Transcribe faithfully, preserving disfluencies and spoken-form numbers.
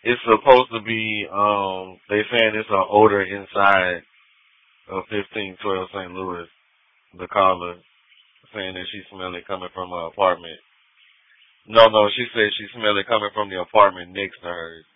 It's supposed to be, um, they saying it's an odor inside of fifteen twelve Saint Louis. The caller saying that she smelled it coming from her apartment. No, no, she said she smelled it coming from the apartment next to hers.